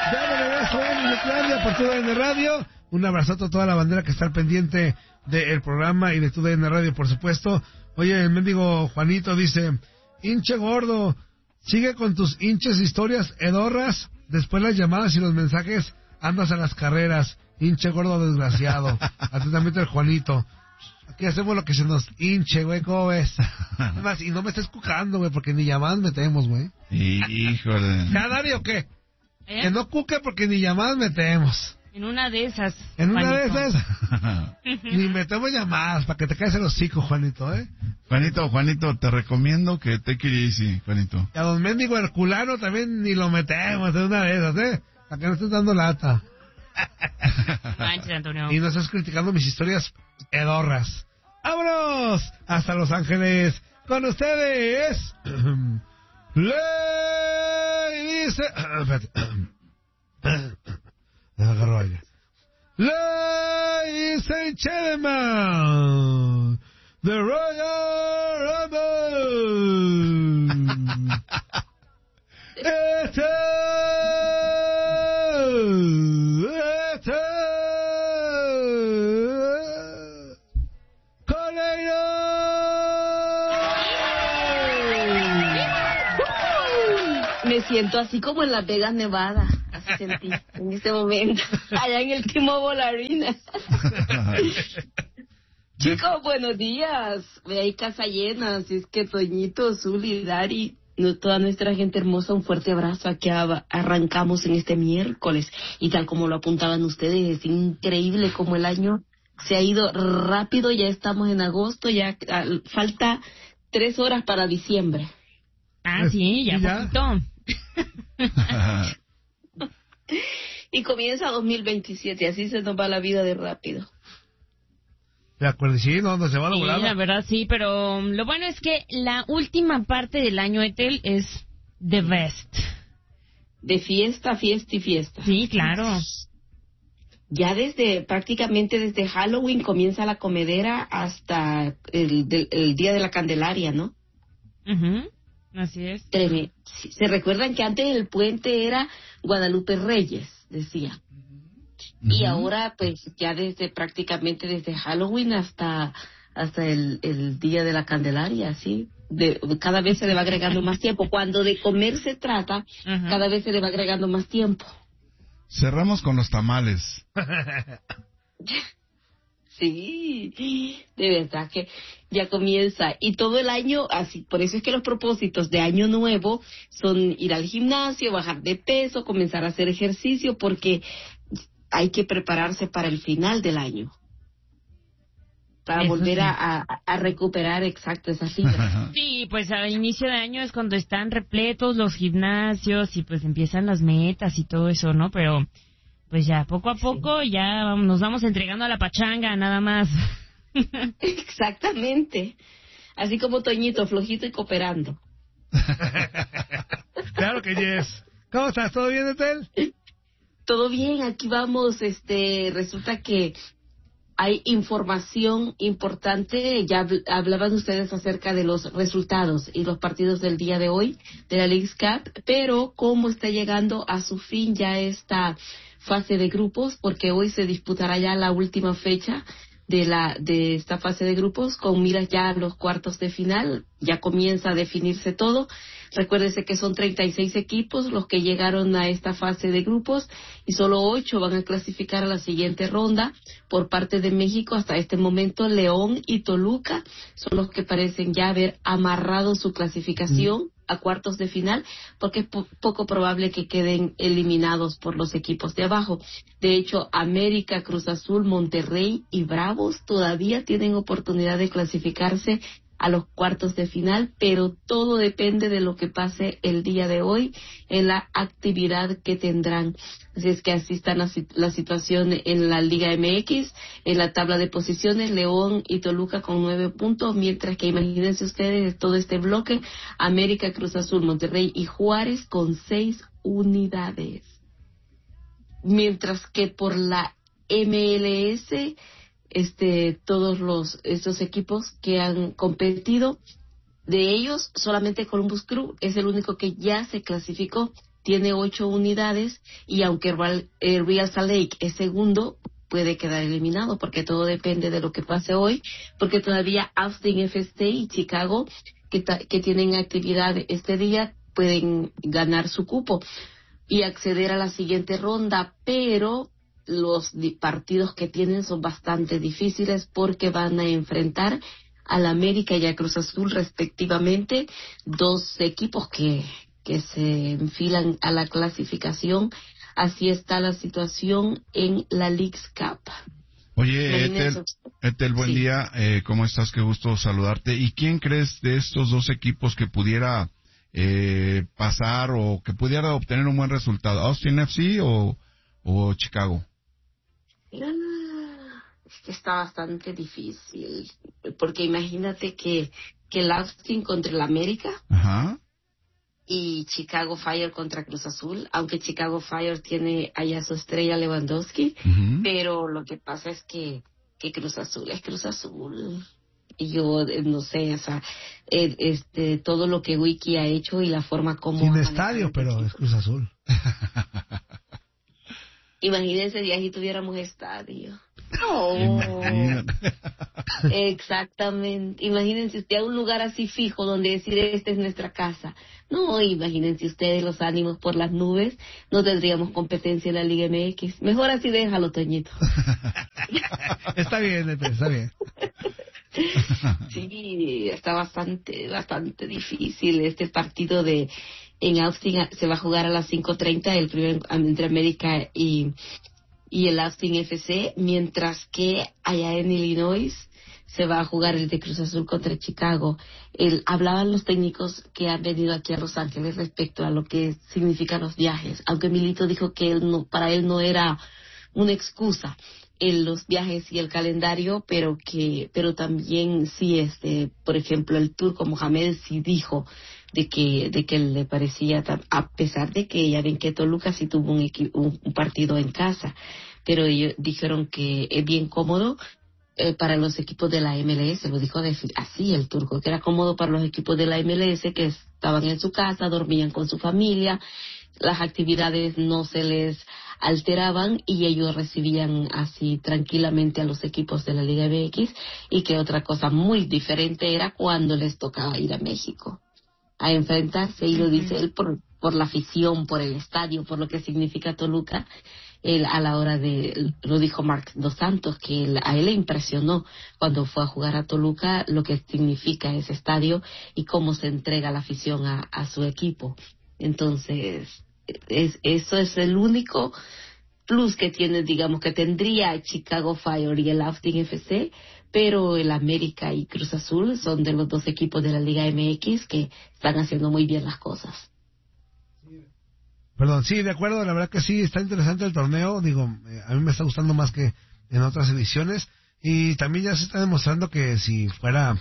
Ya de regreso en Ucrania por TUDN Radio. Un abrazote a toda la bandera que está al pendiente del programa y de TUDN Radio, por supuesto. Oye, el mendigo Juanito dice: hinche gordo, sigue con tus hinches historias hedorras. Después las llamadas y los mensajes andas a las carreras. Hinche gordo desgraciado. Atentamente el Juanito. Aquí hacemos lo que se nos hinche, güey, ¿cómo ves? Además, y no me estés cucando, güey, porque ni llamadas metemos, güey. Híjole. ¿Ya, Dari, o qué? Que no cuque porque ni llamadas metemos. En una de esas. En una Juanito. de esas. Ni metemos llamadas para que te caigas el hocico, Juanito, ¿eh? Juanito, te recomiendo que take it easy, Juanito. Y a don mendigo Herculano también ni lo metemos en una de esas, ¿eh? Para que no estés dando lata. Manches, Antonio. Y no estás criticando mis historias hedorras. ¡Vámonos! Hasta Los Ángeles. Con ustedes. Ladies. Espérate. Agarro aire. Ladies and gentlemen, the Royal Rumble. Me siento así como en Las Vegas, Nevada. Así sentí en este momento, allá en el T-Mobile Arena. Chicos, buenos días. Ve ahí casa llena, así es que Toñito, Zuli, Dari, toda nuestra gente hermosa, un fuerte abrazo. Aquí arrancamos en este miércoles. Y tal como lo apuntaban ustedes, es increíble como el año se ha ido rápido. Ya estamos en agosto, ya falta 3 horas para diciembre. Ah, sí, ya poquito. Y comienza 2027, así se nos va la vida de rápido. De acuerdo, sí, no se va a lograr. Sí, la verdad sí, pero lo bueno es que la última parte del año, Ethel, es the best. De fiesta, fiesta y fiesta. Sí, claro. Ya prácticamente desde Halloween comienza la comedera hasta el Día de la Candelaria, ¿no? Así es. ¿Se recuerdan que antes el puente era Guadalupe Reyes, decía? Y ahora, pues, ya prácticamente desde Halloween hasta el Día de la Candelaria, ¿sí? Cada vez se le va agregando más tiempo. Cuando de comer se trata, cada vez se le va agregando más tiempo. Cerramos con los tamales. Sí, de verdad que ya comienza. Y todo el año, así, por eso es que los propósitos de año nuevo son ir al gimnasio, bajar de peso, comenzar a hacer ejercicio, porque hay que prepararse para el final del año. Para eso volver sí. a recuperar, exacto, esa cifra. Sí, pues al inicio de año es cuando están repletos los gimnasios y pues empiezan las metas y todo eso, ¿no? Pero pues ya, poco a poco, ya nos vamos entregando a la pachanga, nada más. Exactamente. Así como Toñito, flojito y cooperando. Claro que yes. ¿Cómo estás? ¿Todo bien, Ethel? Todo bien, aquí vamos. Resulta que hay información importante. Ya hablaban ustedes acerca de los resultados y los partidos del día de hoy de la Leagues Cup, pero cómo está llegando a su fin ya esta fase de grupos, porque hoy se disputará ya la última fecha de esta fase de grupos, con miras ya a los cuartos de final. Ya comienza a definirse todo. Recuérdense que son 36 equipos los que llegaron a esta fase de grupos y solo 8 van a clasificar a la siguiente ronda. Por parte de México, hasta este momento, León y Toluca son los que parecen ya haber amarrado su clasificación a cuartos de final, porque es poco probable que queden eliminados por los equipos de abajo. De hecho, América, Cruz Azul, Monterrey y Bravos todavía tienen oportunidad de clasificarse a los cuartos de final, pero todo depende de lo que pase el día de hoy en la actividad que tendrán. Así es que así está la situación en la Liga MX, en la tabla de posiciones, León y Toluca con 9 puntos, mientras que imagínense ustedes todo este bloque, América, Cruz Azul, Monterrey y Juárez con 6 unidades. Mientras que por la MLS, todos estos equipos que han competido, de ellos solamente Columbus Crew es el único que ya se clasificó tiene 8 unidades y aunque Real Salt Lake es segundo, puede quedar eliminado porque todo depende de lo que pase hoy, porque todavía Austin FC y Chicago, que tienen actividad este día, pueden ganar su cupo y acceder a la siguiente ronda, pero los partidos que tienen son bastante difíciles porque van a enfrentar al América y a Cruz Azul respectivamente, dos equipos que se enfilan a la clasificación. Así está la situación en la Leagues Cup. Oye, Ethel, buen Sí. día. ¿Cómo estás? Qué gusto saludarte. ¿Y quién crees de estos dos equipos que pudiera pasar o que pudiera obtener un buen resultado? ¿Austin FC o Chicago? Es que está bastante difícil, porque imagínate que el Austin contra el América Ajá. y Chicago Fire contra Cruz Azul, aunque Chicago Fire tiene allá su estrella Lewandowski, Ujú. pero lo que pasa es que Cruz Azul es Cruz Azul. Y yo no sé, o sea, todo lo que Wiki ha hecho y la forma como... Sin ha manejado estadio, este pero equipo. es Cruz Azul. Imagínense si aquí tuviéramos estadio. Imagínate. Exactamente. Imagínense usted un lugar así fijo donde decir esta es nuestra casa. No, imagínense ustedes los ánimos por las nubes. No tendríamos competencia en la Liga MX. Mejor así déjalo, Toñito. Está bien, Ethel, está bien. Sí, está bastante difícil este partido en Austin. Se va a jugar a las 5:30 el primer entre América y el Austin FC, mientras que allá en Illinois se va a jugar el de Cruz Azul contra Chicago. Hablaban los técnicos que han venido aquí a Los Ángeles respecto a lo que significan los viajes, aunque Milito dijo que para él no era una excusa en los viajes y el calendario, pero también sí, por ejemplo, el turco Mohamed sí dijo de que le parecía, a pesar de que ya ven que Toluca sí tuvo un partido en casa, pero ellos dijeron que es bien cómodo para los equipos de la MLS, lo dijo así el turco, que era cómodo para los equipos de la MLS que estaban en su casa, dormían con su familia, las actividades no se les alteraban y ellos recibían así tranquilamente a los equipos de la Liga MX, y que otra cosa muy diferente era cuando les tocaba ir a México a enfrentarse, y lo dice él por la afición, por el estadio, por lo que significa Toluca. Él a la hora lo dijo Marc Dos Santos, que a él le impresionó cuando fue a jugar a Toluca lo que significa ese estadio y cómo se entrega la afición a su equipo. Entonces, eso es el único plus que tiene, digamos, que tendría Chicago Fire y el Austin FC, pero el América y Cruz Azul son de los dos equipos de la Liga MX que están haciendo muy bien las cosas. Perdón, sí, de acuerdo, la verdad que sí, está interesante el torneo, digo, a mí me está gustando más que en otras ediciones, y también ya se está demostrando que si fuera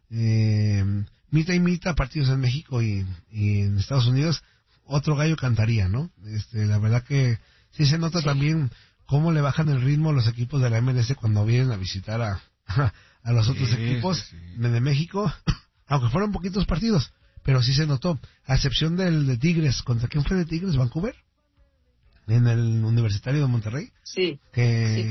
mitad y mitad partidos en México y en Estados Unidos, otro gallo cantaría, ¿no? La verdad que sí se nota también cómo le bajan el ritmo los equipos de la MLS cuando vienen a visitar a los otros equipos de México, aunque fueron poquitos partidos, pero sí se notó, a excepción del de Tigres. ¿Contra quién fue de Tigres? ¿Vancouver? En el Universitario de Monterrey. Sí. Que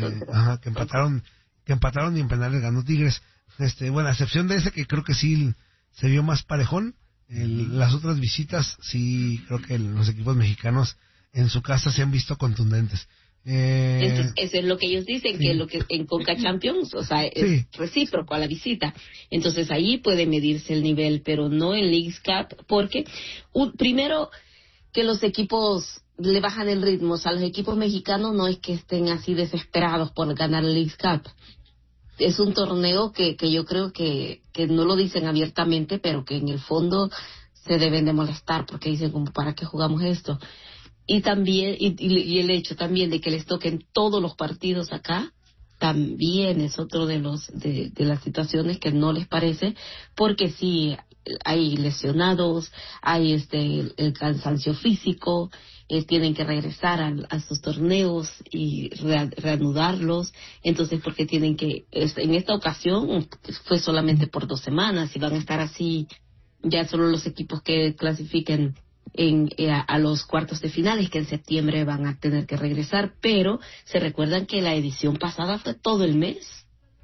empataron y en penales ganó Tigres. Bueno, a excepción de ese, que creo que sí se vio más parejón, las otras visitas sí creo que los equipos mexicanos en su casa se han visto contundentes. Entonces, eso es lo que ellos dicen, sí. que lo que en Conca Champions, o sea, es recíproco a la visita. Entonces ahí puede medirse el nivel, pero no en Leagues Cup, porque primero que los equipos le bajan el ritmo, o sea, los equipos mexicanos no es que estén así desesperados por ganar el Leagues Cup. Es un torneo que yo creo que no lo dicen abiertamente, pero que en el fondo se deben de molestar, porque dicen como, ¿para qué jugamos esto? Y también, y el hecho también de que les toquen todos los partidos acá, también es otro de las situaciones que no les parece, porque sí hay lesionados, hay el cansancio físico, tienen que regresar a sus torneos y reanudarlos. Entonces, porque tienen que, en esta ocasión fue solamente por 2 semanas y van a estar así ya solo los equipos que clasifiquen a los cuartos de finales, que en septiembre van a tener que regresar, pero se recuerdan que la edición pasada fue todo el mes.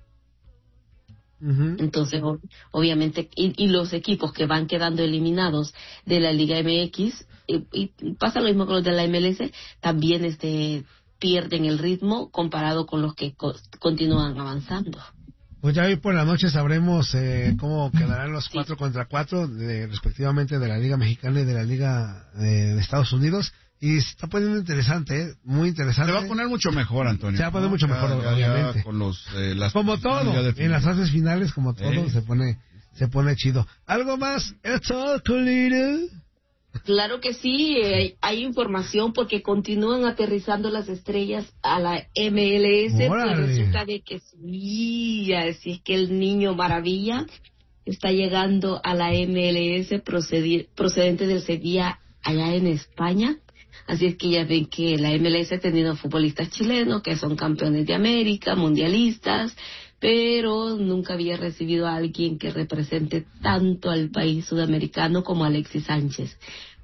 Entonces, obviamente, y los equipos que van quedando eliminados de la Liga MX, y pasa lo mismo con los de la MLS, también pierden el ritmo comparado con los que continúan avanzando. Pues ya hoy por la noche sabremos cómo quedarán los 4 contra 4, respectivamente, de la Liga Mexicana y de la Liga de Estados Unidos. Y se está poniendo interesante, muy interesante. Se va a poner mucho mejor, Antonio. Se va a poner mucho mejor, obviamente. Con como todo, en las fases finales, como todo, se pone chido. ¿Algo más? ¿Es todo, Colito? Claro que sí, hay información porque continúan aterrizando las estrellas a la MLS. ¡Órale! Pues resulta de que sí, así es que el niño maravilla está llegando a la MLS procedente del Sevilla allá en España. Así es que ya ven que la MLS ha tenido futbolistas chilenos que son campeones de América, mundialistas, pero nunca había recibido a alguien que represente tanto al país sudamericano como Alexis Sánchez.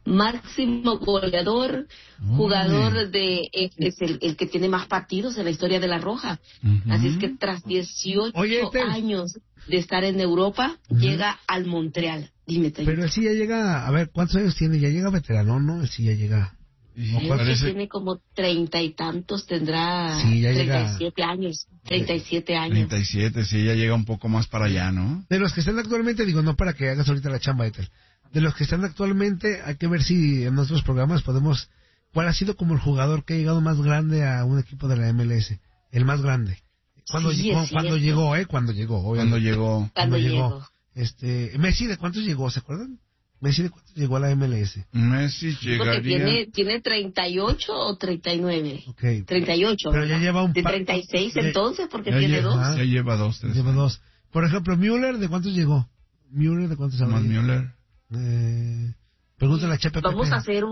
Máximo goleador, jugador es el que tiene más partidos en la historia de la Roja. Así es que tras 18 años de estar en Europa, llega al Montreal. Dime, pero él sí ya llega, a ver, ¿cuántos años tiene? Ya llega veterano, ¿no? Él sí ya llega. Tiene como 30 y tantos, tendrá sí, 37 años. 37 años. 37, sí, ya llega un poco más para allá, ¿no? De los que están actualmente, digo, no para que hagas ahorita la chamba, Ethel. De los que están actualmente, hay que ver si en nuestros programas podemos... ¿Cuál ha sido como el jugador que ha llegado más grande a un equipo de la MLS? El más grande. Cuando llegó, obviamente. Cuando llegó. Messi, ¿de cuántos llegó? ¿Se acuerdan? Messi, ¿de cuántos llegó a la MLS? Messi llegaría... Porque tiene 38 o 39. Okay. 38. Pero ya lleva un de 36 entonces, porque tiene 2. Ya lleva 2. Lleva 2. Por ejemplo, Müller, ¿de cuántos llegó? Müller, ¿de cuántos Más Müller. Pregúntale a Chepe. Vamos a hacer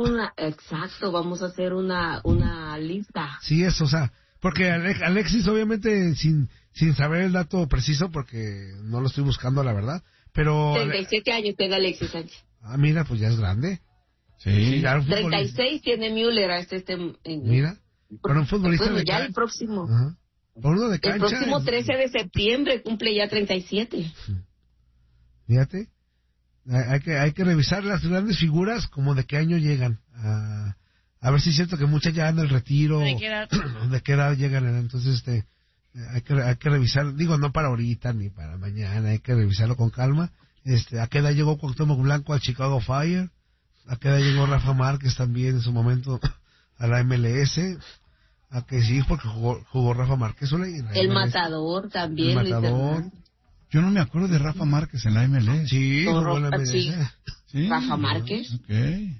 una lista. Sí, eso, o sea, porque Alexis, obviamente, sin saber el dato preciso, porque no lo estoy buscando, la verdad, pero... 37 años tiene Alexis Sánchez. Ah, mira, pues ya es grande. Sí. 36 tiene Müller a Mira, para un futbolista de ya el próximo. Ajá. Por uno de cancha. El próximo 13 de septiembre cumple ya 37. Fíjate. Hay que revisar las grandes figuras, como de qué año llegan. A ver si es cierto que muchas ya en el retiro. ¿De qué edad? ¿De qué edad llegan? Entonces, hay que revisar, digo, no para ahorita ni para mañana, hay que revisarlo con calma. ¿A qué edad llegó Cuauhtémoc Blanco al Chicago Fire? ¿A qué edad llegó Rafa Márquez también en su momento a la MLS? ¿A que sí? Porque jugó Rafa Márquez. El Matador también. El Matador. Yo no me acuerdo de Rafa Márquez en la MLS. Sí, jugó en la MLS. Sí. Rafa Márquez. Okay.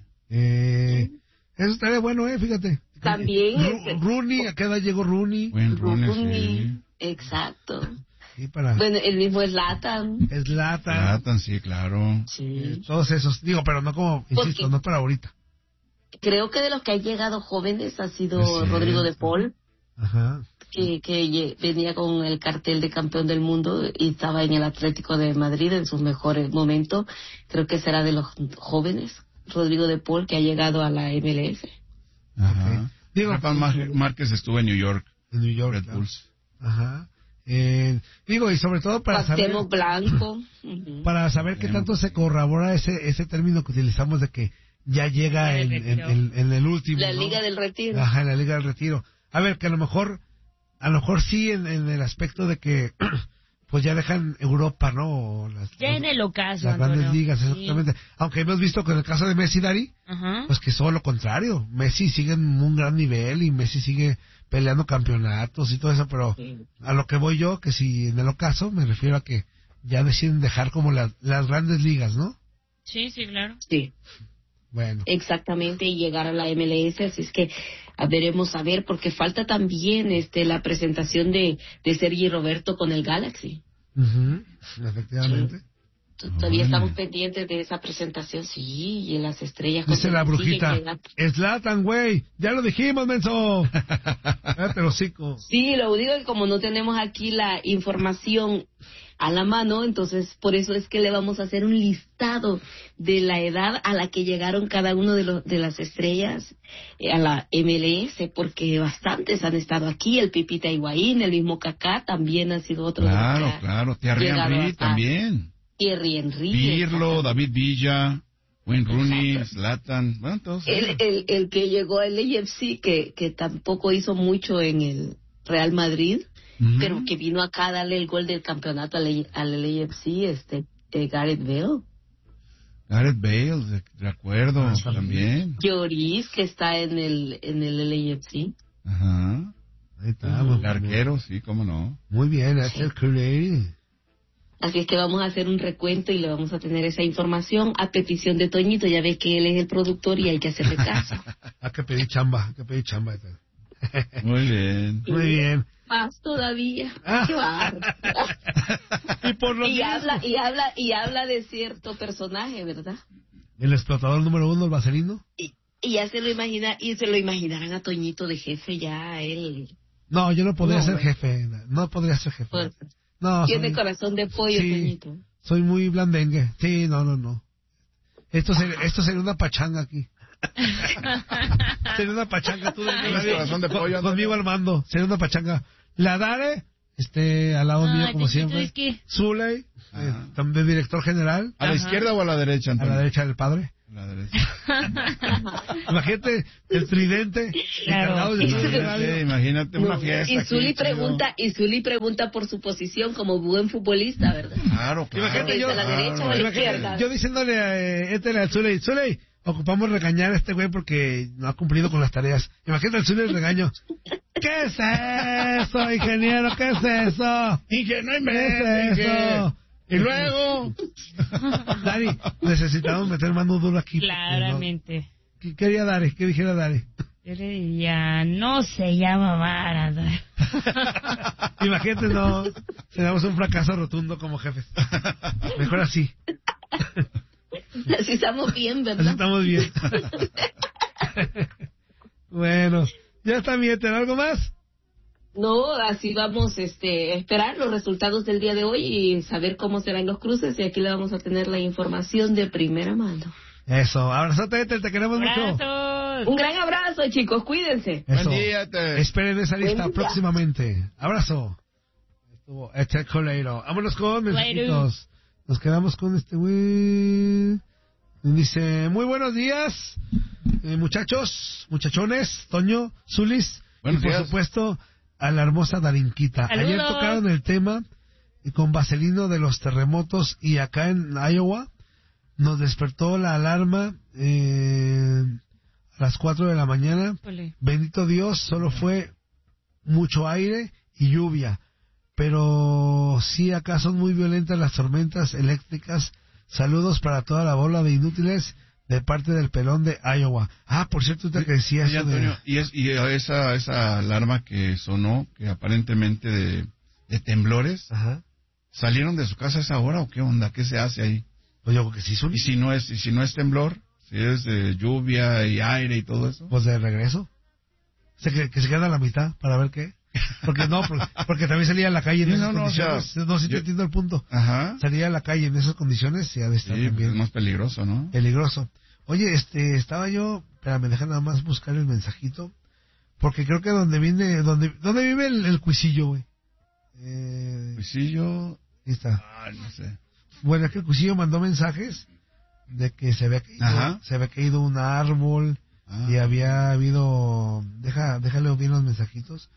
Eso estaría bueno, fíjate. También Rooney, ¿a qué edad llegó Rooney? Buen Rooney, sí. Exacto. Sí, bueno, el mismo Zlatan, sí, claro. Sí. Todos esos, digo, pero no como, insisto, no para ahorita. Creo que de los que han llegado jóvenes ha sido Rodrigo de Paul. Ajá. Que venía con el cartel de campeón del mundo y estaba en el Atlético de Madrid en sus mejores momentos. Creo que será de los jóvenes, Rodrigo de Paul, que ha llegado a la MLS. Ajá. Okay. Digo, Rafa Márquez estuvo en New York. En New York, Red Bulls. Ajá. Digo, y sobre todo para saber... Blanco. Para saber qué tanto se corrobora ese término que utilizamos de que ya llega en el último, La ¿no? Liga del Retiro. Ajá, en la Liga del Retiro. A ver, que a lo mejor sí en el aspecto de que pues ya dejan Europa, ¿no? Ya en el ocaso, las grandes Antonio. ligas, exactamente. Sí. Aunque hemos visto con el caso de Messi, Dari, pues que es todo lo contrario. Messi sigue en un gran nivel y Messi sigue peleando campeonatos y todo eso, pero a lo que voy yo, que si en el ocaso me refiero a que ya deciden dejar como las grandes ligas, ¿no? Sí, claro. Sí. Bueno. Exactamente, y llegar a la MLS, así es que veremos a ver, porque falta también la presentación de Sergi Roberto con el Galaxy. Efectivamente. Sí. Todavía estamos pendientes de esa presentación, sí, y las estrellas. Dice la brujita, Zlatan, güey, ya lo dijimos, menso. Pero sí, lo digo que como no tenemos aquí la información a la mano, entonces por eso es que le vamos a hacer un listado de la edad a la que llegaron cada uno de las estrellas a la MLS, porque bastantes han estado aquí, el Pipita Higuaín, el mismo Kaká también ha sido otro. Claro, Thierry Henry también. Thierry Henry. Pirlo, David Villa, Wayne Rooney, Zlatan, bueno, todos. El que llegó al AFC, que tampoco hizo mucho en el Real Madrid, pero que vino acá a darle el gol del campeonato al AFC, Gareth Bale. Gareth Bale, de acuerdo, también. Lloris, que está en el LAFC. Ajá. Ahí está, El arquero, sí, cómo no. Muy bien, es el Curry. Así es que vamos a hacer un recuento y le vamos a tener esa información a petición de Toñito. Ya ve que él es el productor y hay que hacerle caso. Hay que pedir chamba, Muy bien. Muy bien. Más todavía. Qué bárbaro. Y por lo y habla de cierto personaje, ¿verdad? El explotador número 1, el vaselino. Y ya se lo imaginarán a Toñito de jefe ya él. No, yo no podría ser jefe. No podría ser jefe. Pues, No, tiene corazón de pollo, sí, Toñito. Soy muy blandengue. Sí, no. Esto sería una pachanga aquí. Sería una pachanga. Tú corazón de pollo. Conmigo al mando. Sería una pachanga. La Dare, al lado mío como siempre. Es que... Zuley, también director general. ¿A la izquierda o a la derecha, Antonio? A la derecha del padre. A la derecha. Imagínate el tridente. Claro. Imagínate una fiesta. Y Zuli pregunta por su posición como buen futbolista, ¿verdad? Claro. Imagínate yo, ¿A la derecha o a la izquierda? yo diciéndole a Zuley, ocupamos regañar a este güey porque no ha cumplido con las tareas. Imagínate el Zuley el regaño. ¿Qué es eso, ingeniero? ¿Qué es eso? ¿Qué es eso? Y luego, Dari, necesitamos meter mano duro aquí. Claramente. ¿Qué quería Dari? ¿Qué dijera Dari? Yo le diría, no se llama Maradona. Imagínate, no, seríamos un fracaso rotundo como jefes. Mejor así. Así estamos bien, ¿verdad? Así estamos bien. Bueno, ya está mi Éter, ¿algo más? No, así vamos a esperar los resultados del día de hoy y saber cómo serán los cruces, y aquí le vamos a tener la información de primera mano. Eso, abrazote, Éter, te queremos mucho. Un gran abrazo, chicos, cuídense. Eso. Buen día, Éter. Esperen esa lista próximamente. Abrazo. Estuvo Éter Coleiro. Vámonos con mensajitos. Nos quedamos con este güey. Dice, muy buenos días, muchachones, Toño, Zulis, buenos y por días. Supuesto, a la hermosa Darinquita. ¡Saludos! Ayer tocaron el tema con Vaselino de los terremotos y acá en Iowa nos despertó la alarma a las 4 de la mañana. Ole. Bendito Dios, solo fue mucho aire y lluvia. Pero sí, acá son muy violentas las tormentas eléctricas. Saludos para toda la bola de inútiles de parte del pelón de Iowa. Ah, por cierto, te decía Oye, eso Antonio, y esa alarma que sonó, que aparentemente de temblores, Ajá. ¿salieron de su casa a esa hora o qué onda? ¿Qué se hace ahí? Pues yo creo que sí, Zuli. Y si no es temblor, si es de lluvia y aire y todo eso. Pues de regreso. Que se queda a la mitad para ver qué. Porque porque también salía a la calle en Sí, esas no, condiciones. o sea, No, sí te yo- entiendo el punto. Ajá. Salía a la calle en esas condiciones y ha de estar Sí, pues también es más peligroso, ¿no? peligroso. Oye, estaba yo, espera, me deja nada más buscar el mensajito, porque creo que donde vive el cuisillo, güey. Cuisillo, Ahí está. no sé. Bueno, es que el cuisillo mandó mensajes de que se Ajá. había caído un árbol y había habido, déjale bien los mensajitos,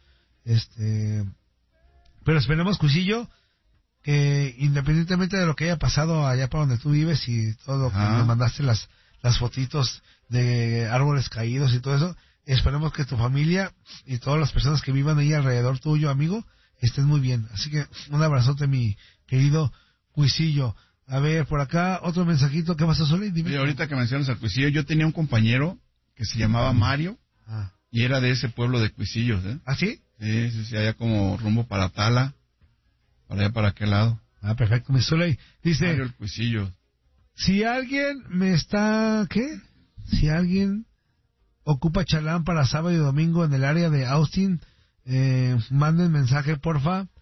pero esperemos, cuisillo, que independientemente de lo que haya pasado allá para donde tú vives y todo lo que Ajá. me mandaste las fotitos de árboles caídos y todo eso, esperemos que tu familia y todas las personas que vivan ahí alrededor tuyo, amigo, estén muy bien. Así que un abrazote, mi querido Cuisillo. A ver, por acá otro mensajito. ¿Qué pasó, Soli? Dime. Oye, ahorita que mencionas al Cuisillo, yo tenía un compañero que se llamaba Mario Ah. y era de ese pueblo de Cuisillos, ¿eh? ¿Ah, sí? Sí, allá como rumbo para Tala, para allá para aquel lado. Ah, perfecto. Mi Soli dice, Mario el Cuisillo. si alguien me está... ¿Qué? Si alguien ocupa chalán para sábado y domingo en el área de Austin, manden mensaje, porfa.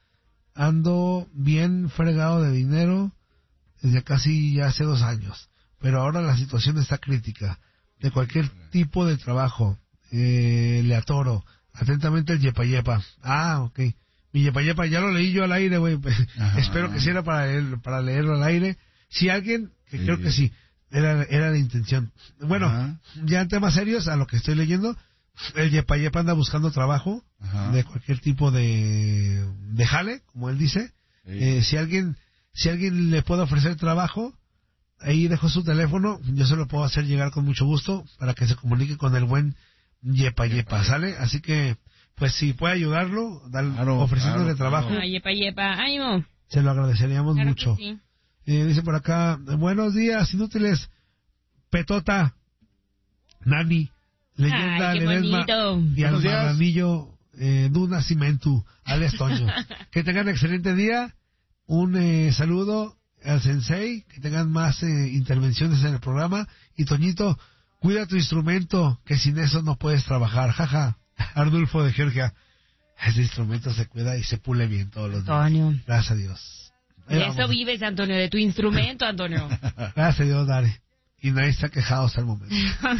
ando bien fregado de dinero desde casi ya hace 2 años, pero ahora la situación está crítica. De cualquier tipo de trabajo, le atoro. Atentamente el Yepa Yepa. Ah, ok. Mi Yepa Yepa ya lo leí yo al aire, güey. Espero que sí era para leerlo al aire. Si alguien, que sí, creo que sí, era la intención. Bueno, ya en temas serios, a lo que estoy leyendo, el Yepa Yepa anda buscando trabajo de cualquier tipo de jale, como él dice. Si alguien le puede ofrecer trabajo, ahí dejó su teléfono, yo se lo puedo hacer llegar con mucho gusto para que se comunique con el buen Yepa Yepa, ¿sale? Así que, pues si puede ayudarlo, ofreciéndole trabajo. Yepa Yepa, ánimo. Se lo agradeceríamos mucho. Sí. Dice por acá, buenos días, inútiles, Petota, Nani, Leyenda, Ledesma y al Marranillo, Duna Cimentu, alias Toño. Que tengan excelente día, un saludo al Sensei, que tengan más intervenciones en el programa, y Toñito, cuida tu instrumento, que sin eso no puedes trabajar, jaja. Arnulfo de Georgia, ese instrumento se cuida y se pule bien todos los días. Antonio. Gracias a Dios. De eso vives, Antonio, de tu instrumento, Antonio. Gracias a Dios, Dare. Y nadie se ha quejado hasta el momento.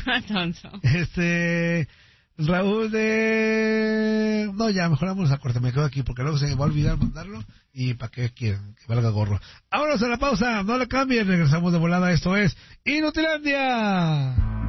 Raúl de... No, ya, mejoramos la corte, me quedo aquí, porque luego se me va a olvidar mandarlo, y para qué quieren, que valga gorro. Vámonos a la pausa, no le cambien, regresamos de volada, esto es Inutilandia.